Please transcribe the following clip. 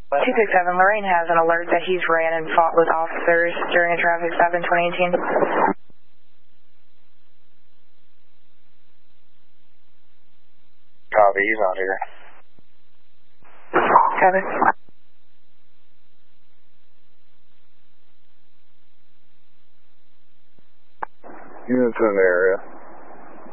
267, Lorraine has an alert that he's ran and fought with officers during a traffic stop in 2018. Copy, he's on here. Copy. Units in the area.